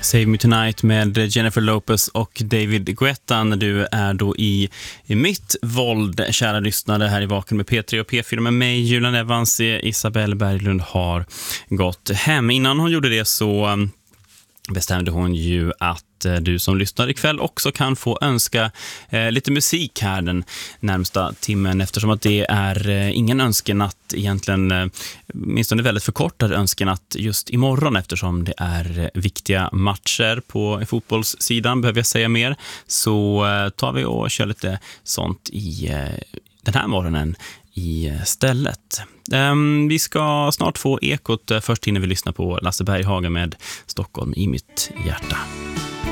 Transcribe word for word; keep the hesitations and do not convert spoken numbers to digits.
Save Me Tonight med Jennifer Lopez och David Guetta när du är då i, i mitt våld, kära lyssnare, här i Vaken med P tre och P fyra med mig, Julian Evans. Isabelle Berglund har gått hem. Innan hon gjorde det så bestämde hon ju att du som lyssnar ikväll också kan få önska eh, lite musik här den närmsta timmen, eftersom att det är eh, ingen önskenatt egentligen, eh, minst en väldigt förkortad önskenatt just imorgon, eftersom det är eh, viktiga matcher på i fotbollssidan, behöver jag säga mer, så eh, tar vi och kör lite sånt i eh, den här morgonen i stället. Um, vi ska snart få Ekot, först innan vi lyssnar på Lasse Berghagen med Stockholm i mitt hjärta.